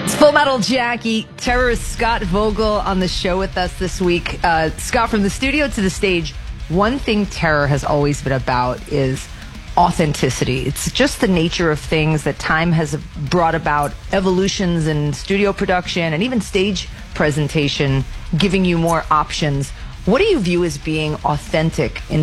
It's Full Metal Jackie. Terrorist Scott Vogel on the show with us this week. Scott, from the studio to the stage, one thing Terror has always been about is authenticity. It's just the nature of things that time has brought about, evolutions in studio production and even stage presentation, giving you more options. What do you view as being authentic in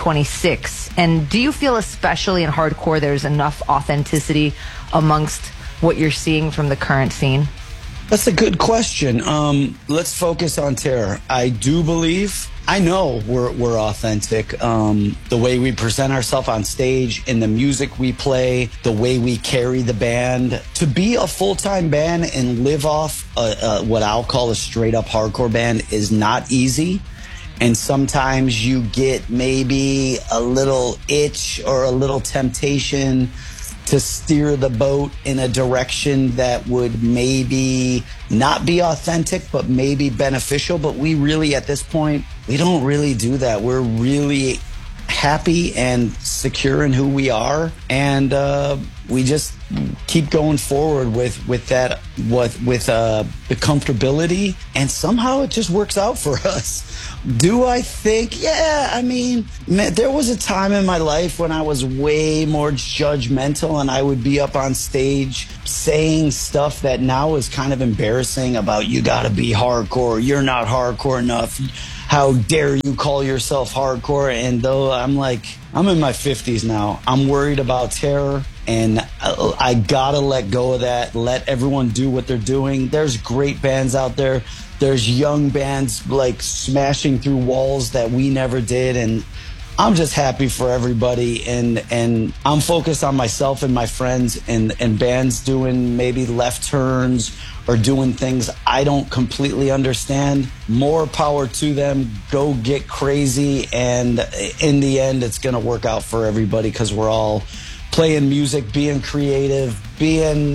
2026? And do you feel, especially in hardcore, there's enough authenticity amongst what you're seeing from the current scene? That's a good question. Let's focus on Terror. I do believe, I know we're authentic. The way we present ourselves on stage, in the music we play, the way we carry the band. To be a full-time band and live off what I'll call a straight-up hardcore band is not easy. And sometimes you get maybe a little itch or a little temptation to steer the boat in a direction that would maybe not be authentic, but maybe beneficial. But we really, at this point, we don't really do that. We're really happy and secure in who we are. And we just keep going forward with that, with the comfortability. And somehow it just works out for us. Do I think? Yeah, I mean, man, there was a time in my life when I was way more judgmental and I would be up on stage saying stuff that now is kind of embarrassing about, you gotta be hardcore, you're not hardcore enough, how dare you call yourself hardcore? And though I'm like, I'm in my 50s now, I'm worried about Terror. And I gotta let go of that, let everyone do what they're doing. There's great bands out there. There's young bands like smashing through walls that we never did. And I'm just happy for everybody. And I'm focused on myself and my friends and bands doing maybe left turns or doing things I don't completely understand. More power to them. Go get crazy. And in the end, it's going to work out for everybody because we're all playing music, being creative, being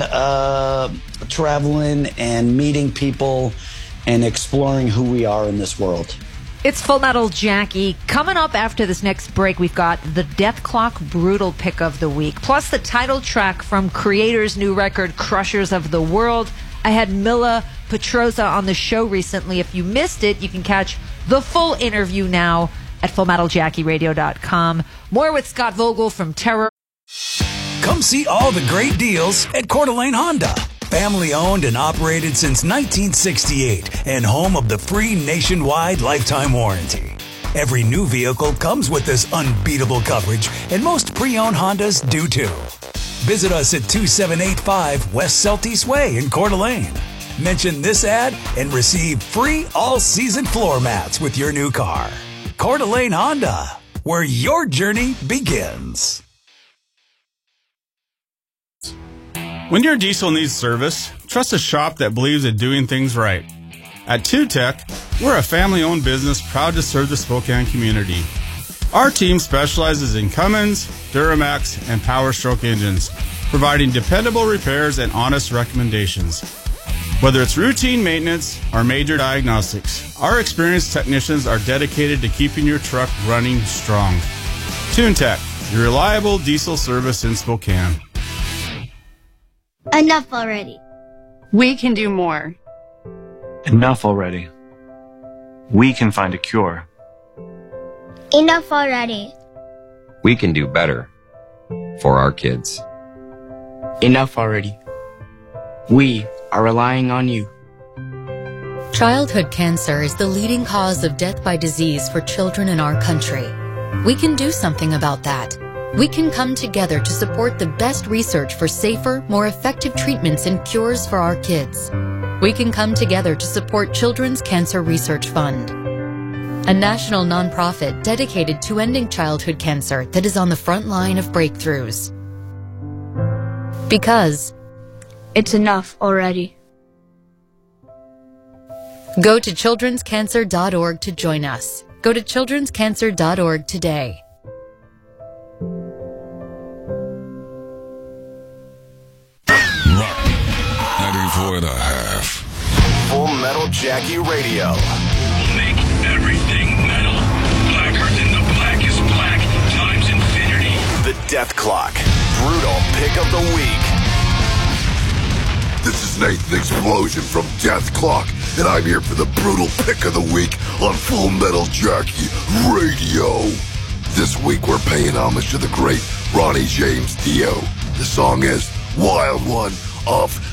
traveling and meeting people and exploring who we are in this world. It's Full Metal Jackie. Coming up after this next break, we've got the Dethklok Brutal pick of the week, plus the title track from Creator's new record, Crushers of the World. I had Mila Petroza on the show recently. If you missed it, you can catch the full interview now at FullMetalJackieRadio.com. More with Scott Vogel from Terror. Come see all the great deals at Coeur d'Alene Honda. Family owned and operated since 1968 and home of the free nationwide lifetime warranty. Every new vehicle comes with this unbeatable coverage, and most pre-owned Hondas do too. Visit us at 2785 West Celtice Way in Coeur d'Alene. Mention this ad and receive free all-season floor mats with your new car. Coeur d'Alene Honda, where your journey begins. When your diesel needs service, trust a shop that believes in doing things right. At TuTech, we're a family-owned business proud to serve the Spokane community. Our team specializes in Cummins, Duramax, and Power Stroke engines, providing dependable repairs and honest recommendations. Whether it's routine maintenance or major diagnostics, our experienced technicians are dedicated to keeping your truck running strong. TuneTech, your reliable diesel service in Spokane. Enough already. We can do more. Enough already. We can find a cure. Enough already. We can do better for our kids. Enough already. We are relying on you. Childhood cancer is the leading cause of death by disease for children in our country. We can do something about that. We can come together to support the best research for safer, more effective treatments and cures for our kids. We can come together to support Children's Cancer Research Fund, a national nonprofit dedicated to ending childhood cancer that is on the front line of breakthroughs. Because it's enough already. Go to childrenscancer.org to join us. Go to childrenscancer.org today. And a half. Full Metal Jackie Radio. Make everything metal. Blacker than the blackest black times infinity. The Dethklok Brutal pick of the week. This is Nathan Explosion from Death Clock, and I'm here for the brutal pick of the week on Full Metal Jackie Radio. This week we're paying homage to the great Ronnie James Dio. The song is Wild One off